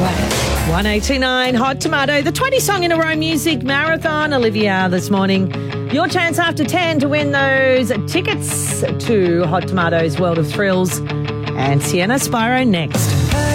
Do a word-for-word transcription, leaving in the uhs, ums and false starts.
one eighty-nine Hot Tomato, the twenty song in a row music marathon. Olivia this morning. Your chance after ten to win those tickets to Hot Tomato's World of Thrills. And Sienna Spyro next.